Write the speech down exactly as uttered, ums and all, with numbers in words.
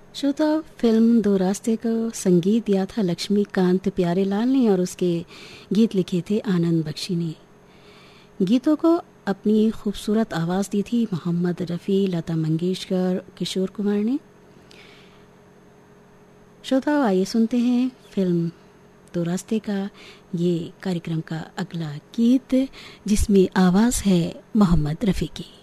श्रोता, फिल्म दो रास्ते को संगीत दिया था लक्ष्मीकांत प्यारेलाल ने और उसके गीत लिखे थे आनंद बख्शी ने। गीतों को अपनी खूबसूरत आवाज़ दी थी मोहम्मद रफ़ी, लता मंगेशकर, किशोर कुमार ने। श्रोता, आइए सुनते हैं फिल्म दो रास्ते का ये कार्यक्रम का अगला गीत, जिसमें आवाज़ है मोहम्मद रफ़ी की।